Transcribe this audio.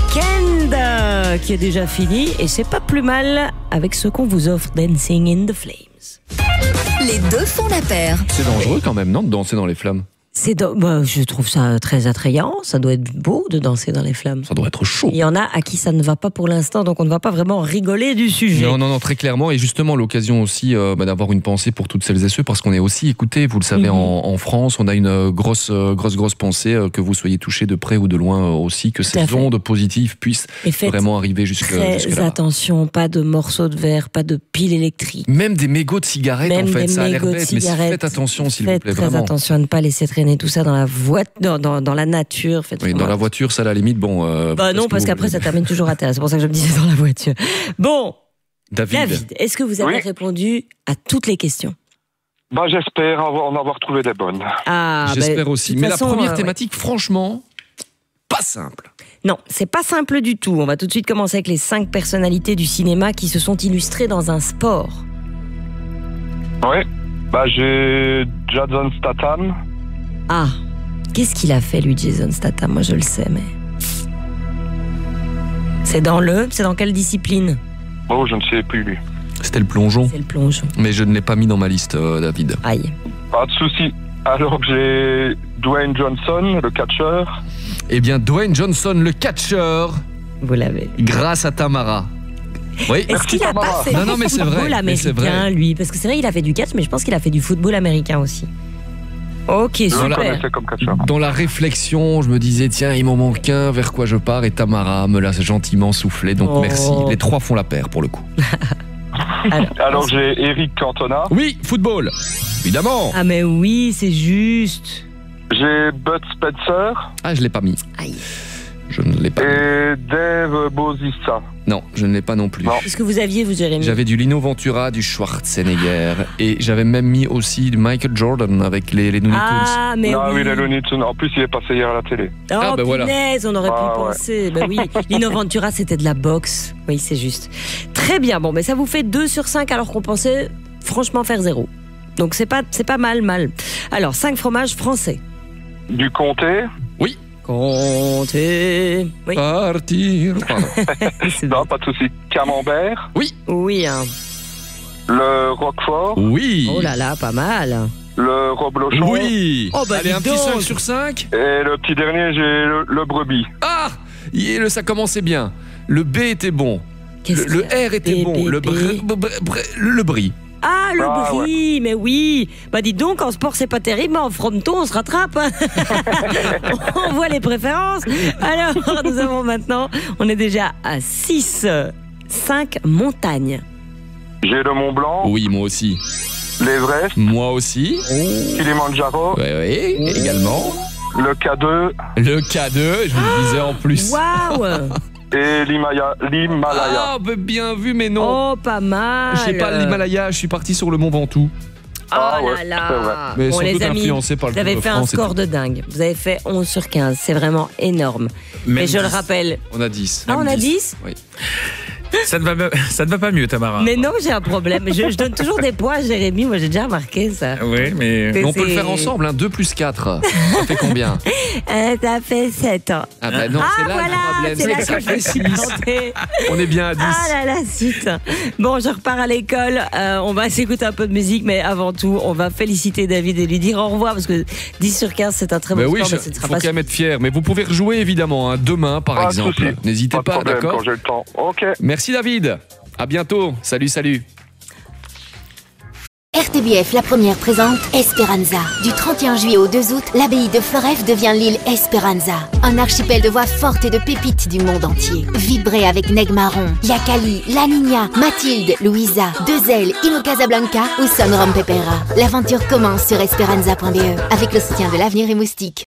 week-end qui est déjà fini et c'est pas plus mal avec ce qu'on vous offre, Dancing in the Flames. Les deux font la paire. C'est dangereux quand même, non, de danser dans les flammes? Je trouve ça très attrayant. Ça doit être beau de danser dans les flammes. Ça doit être chaud. Il y en a à qui ça ne va pas pour l'instant, donc on ne va pas vraiment rigoler du sujet. Non, très clairement. Et justement, l'occasion aussi d'avoir une pensée pour toutes celles et ceux, parce qu'on est aussi écoutés, vous le savez, en France. On a une grosse pensée, que vous soyez touchés de près ou de loin aussi, que ces ondes positives puissent vraiment arriver jusque-là. Très attention, pas de morceaux de verre, pas de piles électriques. Même des mégots de cigarettes, en fait, ça a l'air bête, mais faites attention, s'il vous plaît, vraiment. Faites très attention à ne pas laisser traîner tout ça dans la dans la nature. Oui, dans la voiture, ça à la limite, bon... non, parce qu'après, ça termine toujours à terre. C'est pour ça que je me disais dans la voiture. Bon, David, est-ce que vous avez répondu à toutes les questions? J'espère en avoir trouvé des bonnes. J'espère aussi. Mais la première thématique, franchement, pas simple. Non, c'est pas simple du tout. On va tout de suite commencer avec les 5 personnalités du cinéma qui se sont illustrées dans un sport. Oui, j'ai Jason Statham. Qu'est-ce qu'il a fait, lui, Jason Statham? Moi, je le sais, mais... C'est dans quelle discipline? Je ne sais plus, lui. C'était le plongeon. C'est le plongeon. Mais je ne l'ai pas mis dans ma liste, David. Aïe. Pas de souci. Alors, j'ai Dwayne Johnson, le catcheur. Eh bien, Dwayne Johnson, le catcheur. Vous l'avez. Grâce à Tamara. Oui. Est-ce qu'il n'a pas fait du football américain, lui? Parce que c'est vrai, il a fait du catch, mais je pense qu'il a fait du football américain aussi. Ok, super. Dans la réflexion, je me disais, tiens, il m'en manque un, vers quoi je pars? Et Tamara me l'a gentiment soufflé, donc merci. Les 3 font la paire, pour le coup. Alors j'ai Eric Cantona. Oui, football, évidemment. Mais oui, c'est juste. J'ai Bud Spencer. Je l'ai pas mis. Aïe. Je ne l'ai pas mis. Et Dave Bautista. Non, je ne l'ai pas non plus. Qu'est-ce que vous aviez, vous, Jérémy? J'avais du Lino Ventura, du Schwarzenegger, et j'avais même mis aussi du Michael Jordan avec les Looney Tunes. Oui, les Looney Tunes. En plus, il est passé hier à la télé. Punaise, on aurait pu penser. Oui, Lino Ventura, c'était de la boxe. Oui, c'est juste. Très bien. Bon, mais ça vous fait 2 sur 5 alors qu'on pensait franchement faire 0. Donc c'est pas mal. Alors, 5 fromages français. Du comté. Oui. Comté. Oui. Partir. Non, pas de souci. Camembert. Oui. Oui. Le Roquefort. Oui. Oh là là, pas mal. Le Reblochon. Oui. Allez, un petit 5 sur 5. Et le petit dernier, j'ai le brebis. Ça commençait bien. Le B était bon. Le R était bon. Le brie. Le brie, mais oui. Dites donc, en sport, c'est pas terrible, mais en frometon, on se rattrape. On voit les préférences. Alors, nous avons maintenant, on est déjà à 5 montagnes. J'ai le Mont Blanc. Oui, moi aussi. L'Everest. Moi aussi. Kilimanjaro. Oui, également. Le K2. Le K2, je le disais en plus. Waouh. Et l'Himalaya. Bien vu, mais non. Pas mal. J'ai pas l'Himalaya, je suis parti sur le Mont Ventoux. Là là. Mais bon, les amis, vous avez fait un score de dingue. Vous avez fait 11 sur 15. C'est vraiment énorme. Mais je le rappelle. On a 10. On a 10 Oui. Ça ne va pas mieux, Tamara. Mais non, j'ai un problème. Je donne toujours des points à Jérémy. Moi, j'ai déjà remarqué ça. Oui, mais on peut le faire ensemble. 2 plus 4. Ça fait combien? Ça fait 7 ans. Non, c'est là le problème. C'est là ça que fait 6. On est bien à 10. Zut. Bon, je repars à l'école. On va s'écouter un peu de musique, mais avant tout, on va féliciter David et lui dire au revoir, parce que 10 sur 15, c'est un très bon score. Oui, il faut quand même être fier. Mais vous pouvez rejouer, évidemment, demain, par exemple. N'hésitez pas, d'accord? Quand j'ai le temps. Ok. Merci David, à bientôt, salut. RTBF La Première présente Esperanza. Du 31 juillet au 2 août, l'abbaye de Floreffe devient l'île Esperanza. Un archipel de voix fortes et de pépites du monde entier. Vibrez avec Neg Marron, Yakali, La Niña, Mathilde, Louisa, Deux-Ailes, Ino Casablanca ou Son Rom Pepera. L'aventure commence sur esperanza.be avec le soutien de l'Avenir et Moustique.